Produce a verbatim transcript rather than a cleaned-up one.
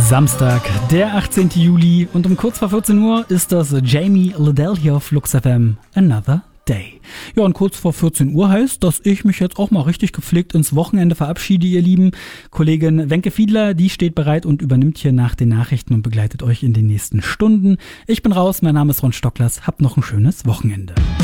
Samstag, der achtzehnten Juli und um kurz vor vierzehn Uhr ist das Jamie Liddell hier auf Flux F M, Another Day. Ja, und kurz vor vierzehn Uhr heißt, dass ich mich jetzt auch mal richtig gepflegt ins Wochenende verabschiede, ihr Lieben. Kollegin Wenke Fiedler, die steht bereit und übernimmt hier nach den Nachrichten und begleitet euch in den nächsten Stunden. Ich bin raus, mein Name ist Ron Stocklers, habt noch ein schönes Wochenende.